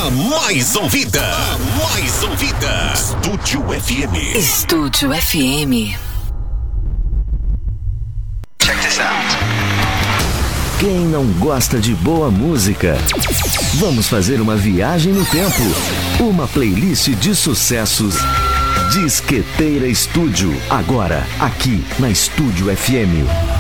A mais ouvida. A mais ouvida. Estúdio FM. Estúdio FM. Check this out. Quem não gosta de boa música? Vamos fazer uma viagem no tempo. Uma playlist de sucessos. Disqueteira Estúdio. Agora, aqui na Estúdio FM.